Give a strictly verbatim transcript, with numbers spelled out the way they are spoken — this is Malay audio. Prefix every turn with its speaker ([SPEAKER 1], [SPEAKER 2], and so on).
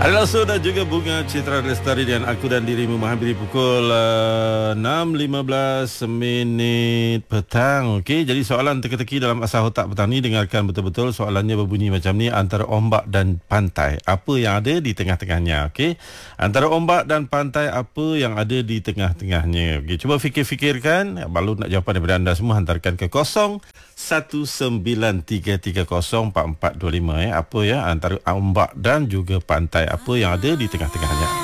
[SPEAKER 1] Adalah Su dan juga Bunga Citra Lestari dan Aku dan Dirimu menghampiri pukul uh, enam lima belas minit petang. Okey, jadi soalan teka-teki dalam Asas Otak Petang ni, dengarkan betul-betul. Soalannya berbunyi macam ni: antara ombak dan pantai, apa yang ada di tengah-tengahnya? Okey, antara ombak dan pantai, apa yang ada di tengah-tengahnya? Okey, cuba fikir-fikirkan. Baru nak jawapan daripada anda semua, hantarkan ke kosong satu sembilan tiga tiga kosong empat empat dua lima. Eh, apa ya antara ombak dan juga pantai, apa yang ada di tengah-tengahnya?